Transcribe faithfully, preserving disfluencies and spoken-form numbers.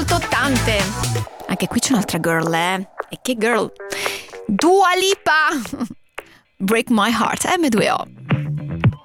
ascolto tante. Anche qui c'è un'altra girl, eh. E che girl? Dua Lipa. Break My Heart, M due O.